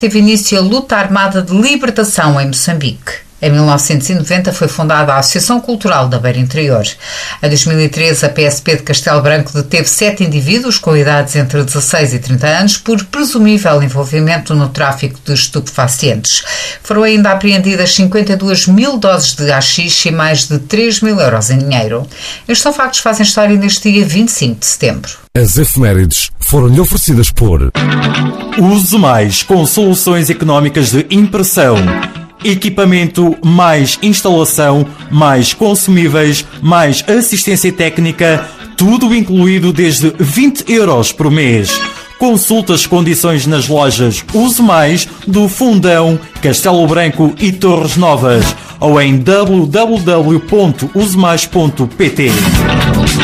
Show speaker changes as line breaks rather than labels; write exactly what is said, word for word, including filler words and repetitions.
teve início a luta armada de libertação em Moçambique. Em mil novecentos e noventa foi fundada a Associação Cultural da Beira Interior. Em dois mil e treze, a P S P de Castelo Branco deteve sete indivíduos com idades entre dezasseis e trinta anos por presumível envolvimento no tráfico de estupefacientes. Foram ainda apreendidas cinquenta e duas mil doses de haxixe e mais de três mil euros em dinheiro. Estes são factos que fazem história neste dia vinte e cinco de setembro.
As efemérides foram-lhe oferecidas por
Use Mais, com soluções económicas de impressão. Equipamento mais instalação, mais consumíveis, mais assistência técnica, tudo incluído desde vinte euros por mês. Consulte as condições nas lojas Use Mais do Fundão, Castelo Branco e Torres Novas ou em w w w ponto use mais ponto p t.